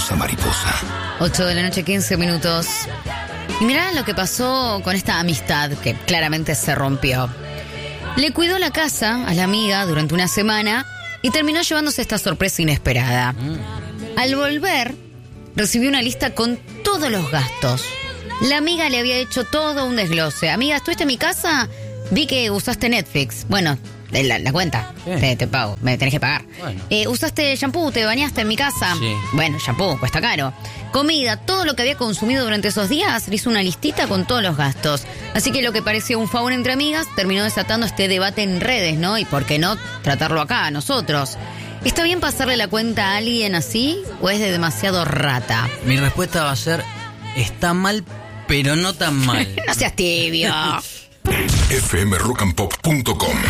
venenosa mariposa. 8 de la noche, 15 minutos. Y mirá lo que pasó con esta amistad que claramente se rompió. Le cuidó la casa a la amiga durante una semana y terminó llevándose esta sorpresa inesperada. Al volver, recibió una lista con todos los gastos. La amiga le había hecho todo un desglose. Amiga, ¿estuviste en mi casa? Vi que usaste Netflix. Bueno, la cuenta. Te pago, me tenés que pagar. Bueno. ¿Usaste shampoo? ¿Te bañaste en mi casa? Sí. Bueno, shampoo, cuesta caro. Comida, todo lo que había consumido durante esos días, le hizo una listita con todos los gastos. Así que lo que parecía un favor entre amigas terminó desatando este debate en redes, ¿no? Y por qué no tratarlo acá, nosotros. ¿Está bien pasarle la cuenta a alguien así o es de demasiado rata? Mi respuesta va a ser, está mal, pero no tan mal. No seas tibio. fmrockandpop.com